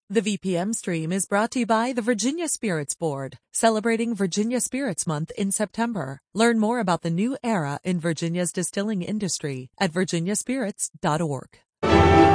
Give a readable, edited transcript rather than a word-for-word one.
The VPM stream is brought to you by the Virginia Spirits Board, celebrating Virginia Spirits Month in September. Learn more about the new era in Virginia's distilling industry at virginiaspirits.org.